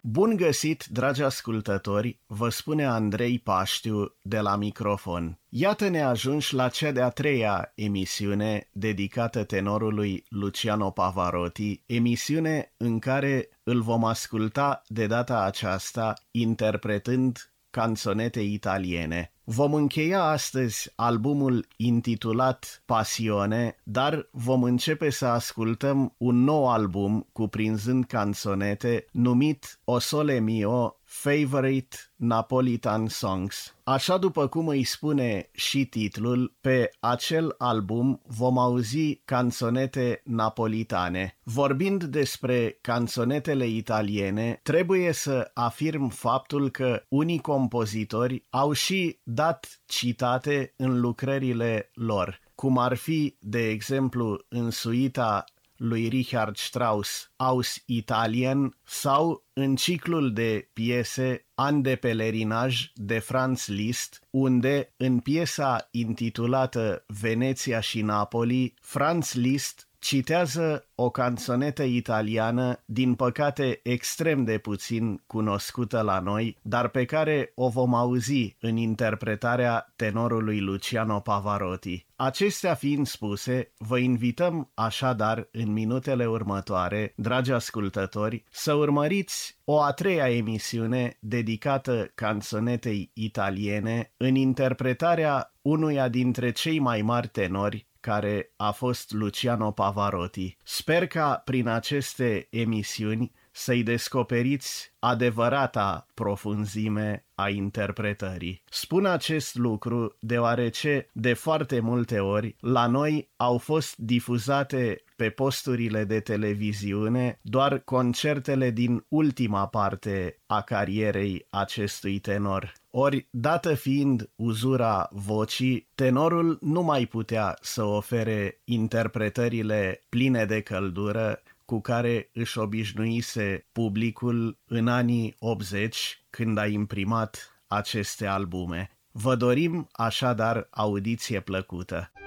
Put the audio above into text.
Bun găsit, dragi ascultători, vă spune Andrei Paștiu de la microfon. Iată-ne ajunși la cea de-a treia emisiune dedicată tenorului Luciano Pavarotti, emisiune în care îl vom asculta de data aceasta interpretând canzonete italiene. Vom încheia astăzi albumul intitulat Pasione, dar vom începe să ascultăm un nou album cuprinzând canzonete numit O Sole Mio Favorite Napolitan Songs. Așa după cum îi spune și titlul, pe acel album vom auzi canzonete napolitane. Vorbind despre canzonetele italiene, trebuie să afirm faptul că unii compozitori au și dat citate în lucrările lor, cum ar fi, de exemplu, în suita lui Richard Strauss, Aus Italien, sau în ciclul de piese An de pelerinaj de Franz Liszt, unde, în piesa intitulată Veneția și Napoli, Franz Liszt citează o canzonetă italiană, din păcate extrem de puțin cunoscută la noi, dar pe care o vom auzi în interpretarea tenorului Luciano Pavarotti. Acestea fiind spuse, vă invităm așadar în minutele următoare, dragi ascultători, să urmăriți o a treia emisiune dedicată canzonetei italiene în interpretarea unuia dintre cei mai mari tenori, care a fost Luciano Pavarotti. Sper ca prin aceste emisiuni să-i descoperiți adevărata profunzime a interpretării. Spun acest lucru deoarece de foarte multe ori la noi au fost difuzate pe posturile de televiziune doar concertele din ultima parte a carierei acestui tenor. Ori, dată fiind uzura vocii, tenorul nu mai putea să ofere interpretările pline de căldură cu care își obișnuise publicul în anii 80, când a imprimat aceste albume. Vă dorim așadar audiție plăcută.